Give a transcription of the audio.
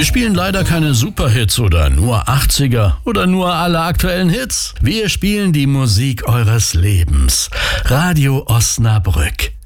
Wir spielen leider keine Superhits oder nur 80er oder nur alle aktuellen Hits. Wir spielen die Musik eures Lebens. Radio Osnabrück.